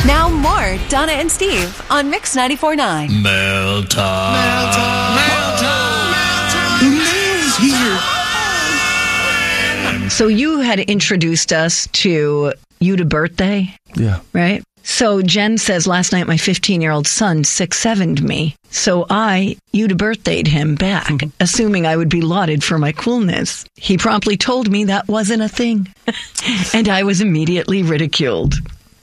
Now more Donna and Steve on Mix 94.9. Mail time. Mail time. Mail time. Mail time. Here. So you had introduced us to You to Birthday. Yeah. Right? So Jen says, last night my 15-year-old son 6'7'd me. So I You to Birthday'd him back, assuming I would be lauded for my coolness. He promptly told me that wasn't a thing. And I was immediately ridiculed.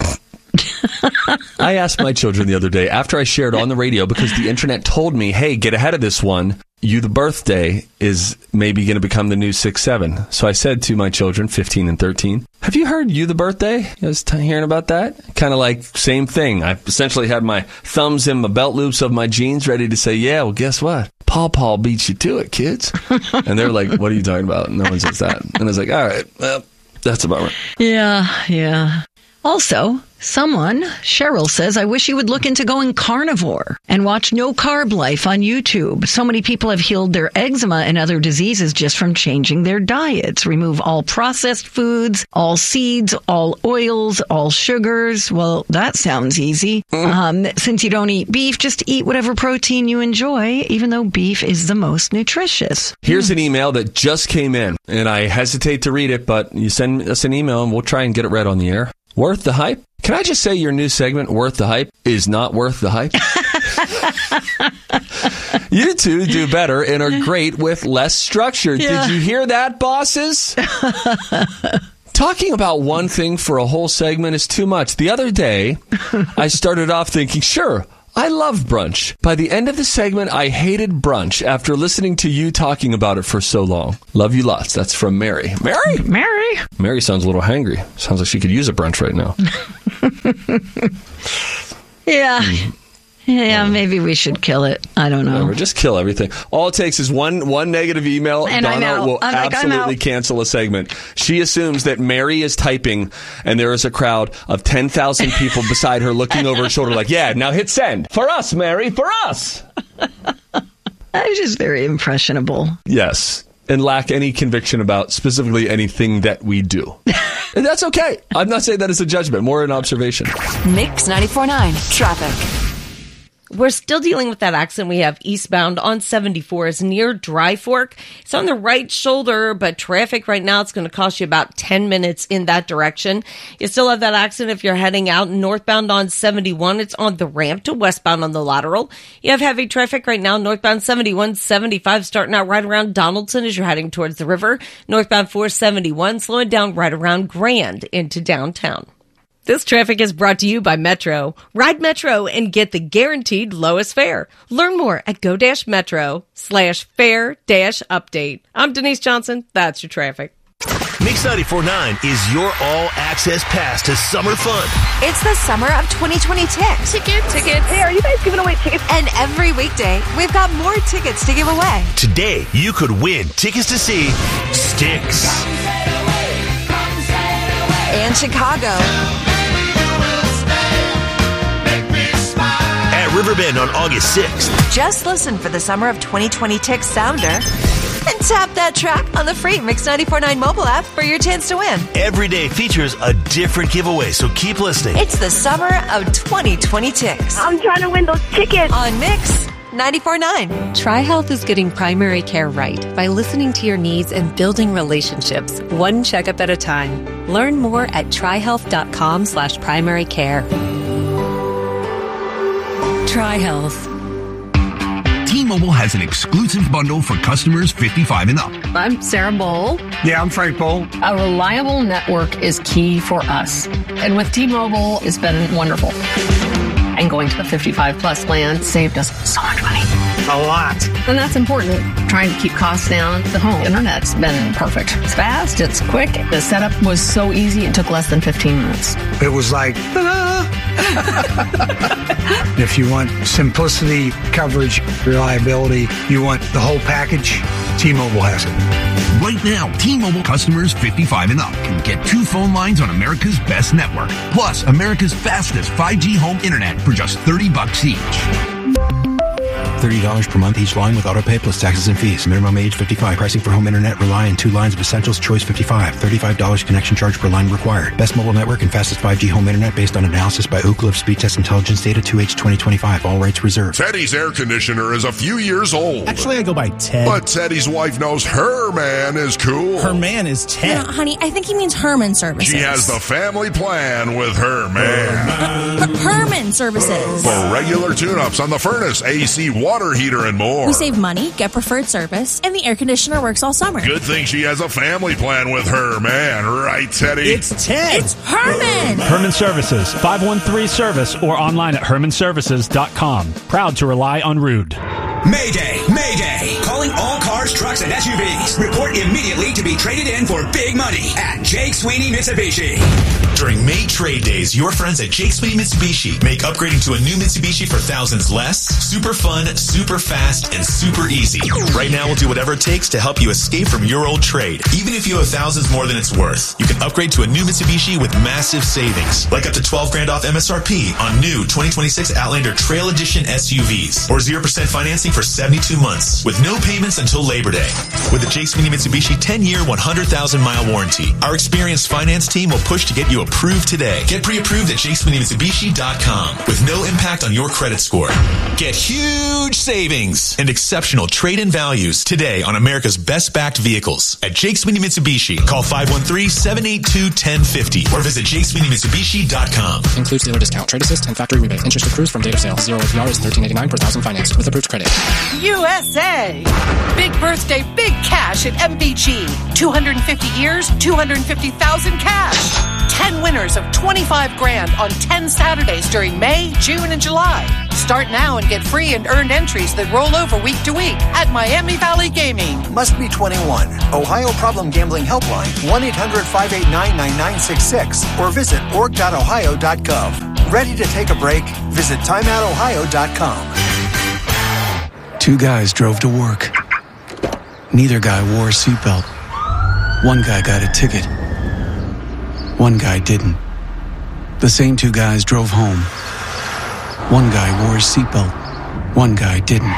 I asked my children the other day, after I shared on the radio, because the internet told me, hey, get ahead of this one. You the Birthday is maybe going to become the new 6'7". So I said to my children, 15 and 13, have you heard You the Birthday? You guys hearing about that? Kind of like same thing. I essentially had my thumbs in my belt loops of my jeans ready to say, yeah, well, guess what? Paw beats you to it, kids. And they're like, what are you talking about? No one says that. And I was like, all right, well, that's about right. Yeah. Also, Cheryl says, I wish you would look into going carnivore and watch No Carb Life on YouTube. So many people have healed their eczema and other diseases just from changing their diets. Remove all processed foods, all seeds, all oils, all sugars. Well, that sounds easy. Since you don't eat beef, just eat whatever protein you enjoy, even though beef is the most nutritious. Here's an email that just came in, and I hesitate to read it, but you send us an email and we'll try and get it read on the air. Worth the hype? Can I just say your new segment, Worth the Hype, is not worth the hype? You two do better and are great with less structure. Yeah. Did you hear that, bosses? Talking about one thing for a whole segment is too much. The other day, I started off thinking, sure, I loved brunch. By the end of the segment, I hated brunch after listening to you talking about it for so long. Love you lots. That's from Mary. Mary? Mary sounds a little hangry. Sounds like she could use a brunch right now. Yeah, maybe we should kill it. I don't know. Whatever, just kill everything. All it takes is one negative email. And Donna will absolutely cancel a segment. She assumes that Mary is typing and there is a crowd of 10,000 people beside her looking over her shoulder like, yeah, now hit send. For us, Mary, for us. I'm just very impressionable. Yes. And lack any conviction about specifically anything that we do. And that's okay. I'm not saying that as a judgment, more an observation. Mix 94.9 Traffic. We're still dealing with that accident we have eastbound on 74 is near Dry Fork. It's on the right shoulder, but traffic right now, it's going to cost you about 10 minutes in that direction. You still have that accident if you're heading out northbound on 71. It's on the ramp to westbound on the lateral. You have heavy traffic right now, northbound 71, 75, starting out right around Donaldson as you're heading towards the river. Northbound 471, slowing down right around Grand into downtown. This traffic is brought to you by Metro. Ride Metro and get the guaranteed lowest fare. Learn more at go-metro/fare-update. I'm Denise Johnson. That's your traffic. Mix 94.9 is your all-access pass to summer fun. It's the summer of 2020 Tickets. Tickets. Hey, are you guys giving away tickets? And every weekday, we've got more tickets to give away. Today, you could win tickets to see Styx. And Chicago. At Riverbend on August 6th. Just listen for the Summer of 2020 Tick sounder and tap that track on the free Mix 94.9 mobile app for your chance to win. Every day features a different giveaway, so keep listening. It's the Summer of 2020 Ticks. I'm trying to win those tickets. On Mix 94.9. TriHealth is getting primary care right by listening to your needs and building relationships, one checkup at a time. Learn more at trihealth.com/primary care. TriHealth. T-Mobile has an exclusive bundle for customers 55 and up. I'm Sarah Bowl. Yeah, I'm Frank Bowl. A reliable network is key for us. And with T-Mobile, it's been wonderful. And going to the 55-plus plan saved us so much money. A lot. And that's important. Trying to keep costs down. The home internet's been perfect. It's fast. It's quick. The setup was so easy. It took less than 15 minutes. It was like, ta-da! If you want simplicity, coverage, reliability, you want the whole package, T-Mobile has it. Right now, T-Mobile customers 55 and up can get 2 phone lines on America's best network, plus America's fastest 5G home internet for just $30 each. $30 per month each line with autopay plus taxes and fees. Minimum age 55. Pricing for home internet rely on 2 lines of Essentials Choice 55. $35 connection charge per line required. Best mobile network and fastest 5G home internet based on analysis by Ookla of Speed Test Intelligence data 2H 2025. All rights reserved. Teddy's air conditioner is a few years old. Actually, I go by Ted. But Teddy's wife knows her man is cool. Her man is Ted. No, honey, I think he means Herman Services. She has the family plan with her man. Herman Services. For regular tune-ups on the furnace, AC, water heater, and more. We save money, get preferred service, and the air conditioner works all summer. Good thing she has a family plan with her man. Right, Teddy? It's Ted. It's Herman. Herman Services, 513-SERVICE or online at hermanservices.com. Proud to rely on Rude. Mayday! Mayday! Calling all cars, trucks, and SUVs. Report immediately to be traded in for big money at Jake Sweeney Mitsubishi. During May Trade Days, your friends at Jake Sweeney Mitsubishi make upgrading to a new Mitsubishi for thousands less, super fun, super fast, and super easy. Right now, we'll do whatever it takes to help you escape from your old trade. Even if you have thousands more than it's worth, you can upgrade to a new Mitsubishi with massive savings, like up to $12,000 off MSRP on new 2026 Outlander Trail Edition SUVs, or 0% financing for 72 months, with no payments until Labor Day. With the Jake Sweeney Mitsubishi 10-year, 100,000-mile warranty, our experienced finance team will push to get you approved today. Get pre-approved at JakeSweeneyMitsubishi.com with no impact on your credit score. Get huge savings and exceptional trade-in values today on America's best-backed vehicles at Jake Sweeney Mitsubishi. Call 513-782-1050 or visit JakeSweeneyMitsubishi.com. Includes dealer discount, trade assist, and factory rebate. Interest accrues from date of sale. 0 APR is $13.89 per thousand financed with approved credit. USA! Big birthday, big cash at MVG. 250 years, 250,000 cash. 10 winners of $25,000 on 10 Saturdays during May, June, and July. Start now and get free and earned entries that roll over week to week at Miami Valley Gaming. Must be 21. Ohio Problem Gambling Helpline, 1-800-589-9966 or visit org.ohio.gov. Ready to take a break? Visit timeoutohio.com. 2 guys drove to work. Neither guy wore a seatbelt. One guy got a ticket. One guy didn't. The same 2 guys drove home. One guy wore his seatbelt. One guy didn't.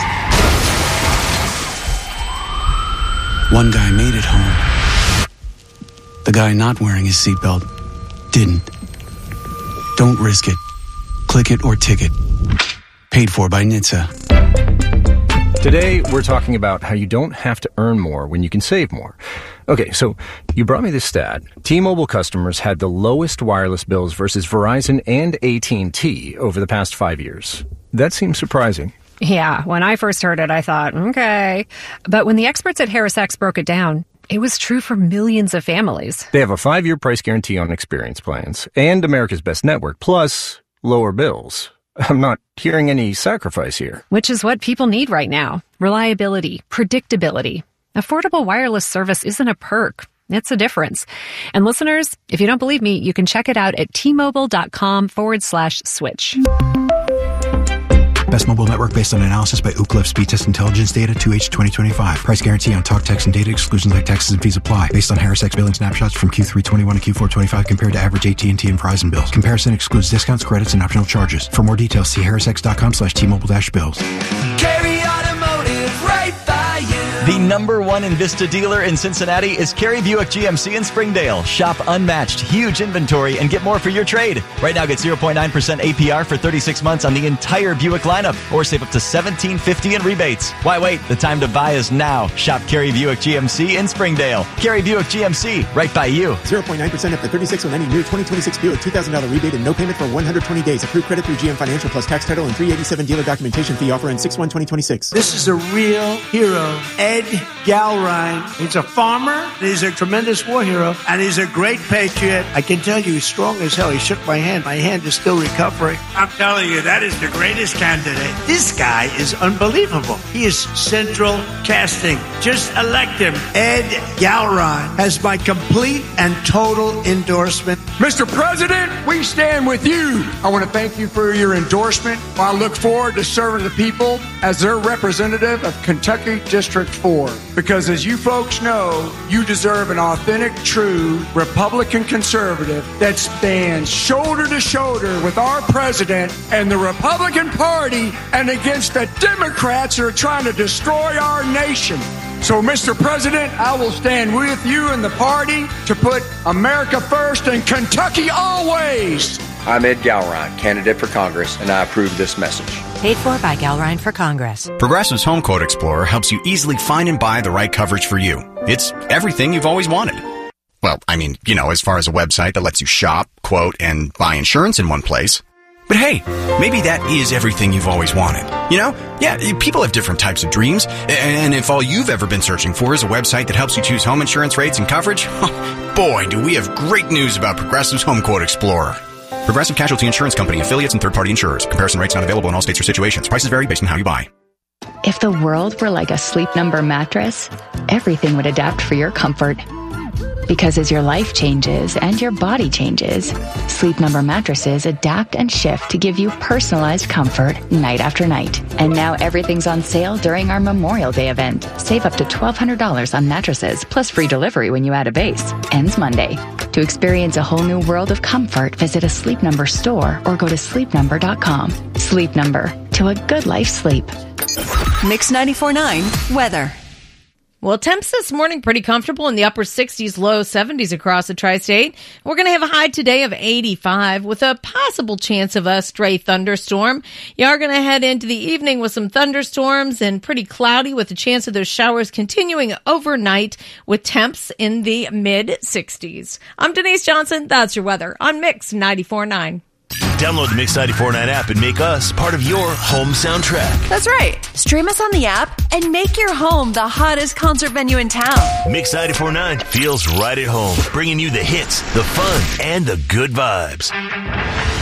One guy made it home. The guy not wearing his seatbelt didn't. Don't risk it. Click it or ticket. Paid for by NHTSA. Today, we're talking about how you don't have to earn more when you can save more. Okay, so you brought me this stat. T-Mobile customers had the lowest wireless bills versus Verizon and AT&T over the past 5 years. That seems surprising. Yeah, when I first heard it, I thought, okay. But when the experts at HarrisX broke it down, it was true for millions of families. They have a 5-year price guarantee on experience plans and America's Best Network, plus lower bills. I'm not hearing any sacrifice here. Which is what people need right now. Reliability, predictability. Affordable wireless service isn't a perk. It's a difference. And listeners, if you don't believe me, you can check it out at T-Mobile.com/switch. Best mobile network based on analysis by Ookla of Speed Test Intelligence data 2H 2025. Price guarantee on talk, text, and data. Exclusions like taxes and fees apply. Based on HarrisX billing snapshots from Q3 21 to Q4 25 compared to average AT&T and Verizon bills. Comparison excludes discounts, credits, and optional charges. For more details, see harrisx.com/T-Mobile-bills. Carry Automotive right by you. The #1 Invista dealer in Cincinnati is Carey Buick GMC in Springdale. Shop unmatched, huge inventory, and get more for your trade. Right now, get 0.9% APR for 36 months on the entire Buick lineup, or save up to $1,750 in rebates. Why wait? The time to buy is now. Shop Carey Buick GMC in Springdale. Carey Buick GMC, right by you. 0.9% after 36 on any new 2026 Buick, $2,000 rebate and no payment for 120 days. Approved credit through GM Financial plus tax title and $387 dealer documentation fee. Offer ends 6/1/2026. This is a real hero, Ed Galrine. He's a farmer, he's a tremendous war hero, and he's a great patriot. I can tell you, he's strong as hell. He shook my hand. My hand is still recovering. I'm telling you, that is the greatest candidate. This guy is unbelievable. He is central casting. Just elect him. Ed Galrine has my complete and total endorsement. Mr. President, we stand with you. I want to thank you for your endorsement. I look forward to serving the people as their representative of Kentucky District for. Because as you folks know, you deserve an authentic, true Republican conservative that stands shoulder to shoulder with our president and the Republican Party and against the Democrats who are trying to destroy our nation. So, Mr. President, I will stand with you and the party to put America first and Kentucky always. I'm Ed Gallrein, candidate for Congress, and I approve this message. Paid for by Gallrein for Congress. Progressive's Home Quote Explorer helps you easily find and buy the right coverage for you. It's everything you've always wanted. Well, I mean, as far as a website that lets you shop, quote, and buy insurance in one place. But hey, maybe that is everything you've always wanted. Yeah, people have different types of dreams. And if all you've ever been searching for is a website that helps you choose home insurance rates and coverage, boy, do we have great news about Progressive's Home Quote Explorer. Progressive Casualty Insurance Company, affiliates, and third-party insurers. Comparison rates not available in all states or situations. Prices vary based on how you buy. If the world were like a Sleep Number mattress, everything would adapt for your comfort. Because as your life changes and your body changes, Sleep Number mattresses adapt and shift to give you personalized comfort night after night. And now everything's on sale during our Memorial Day event. Save up to $1,200 on mattresses, plus free delivery when you add a base. Ends Monday. To experience a whole new world of comfort, visit a Sleep Number store or go to sleepnumber.com. Sleep Number. To a good life sleep. Mix 94.9 weather. Well, temps this morning pretty comfortable in the upper 60s, low 70s across the tri-state. We're going to have a high today of 85 with a possible chance of a stray thunderstorm. You are going to head into the evening with some thunderstorms and pretty cloudy with a chance of those showers continuing overnight with temps in the mid-60s. I'm Denise Johnson. That's your weather on Mix 94.9. Download the Mix 94.9 app and make us part of your home soundtrack. That's right. Stream us on the app and make your home the hottest concert venue in town. Mix 94.9 feels right at home, bringing you the hits, the fun, and the good vibes.